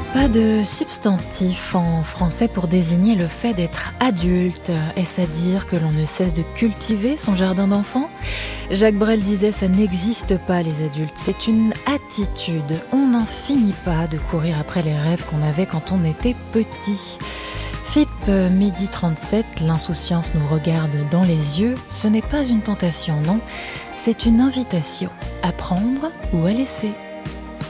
Pas de substantif en français pour désigner le fait d'être adulte. Est-ce à dire que l'on ne cesse de cultiver son jardin d'enfant ? Jacques Brel disait « ça n'existe pas les adultes, c'est une attitude. On n'en finit pas de courir après les rêves qu'on avait quand on était petit ». FIP Midi 37, l'insouciance nous regarde dans les yeux. Ce n'est pas une tentation, non, c'est une invitation à prendre ou à laisser.